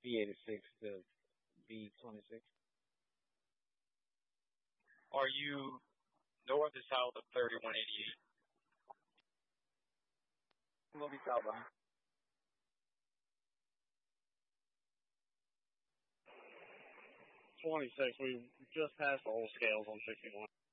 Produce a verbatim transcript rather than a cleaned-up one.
B eighty-six to B twenty-six. Are you north or south of thirty-one eighty-eight? We'll be southbound. twenty-six. We just passed the whole scales on sixty-one.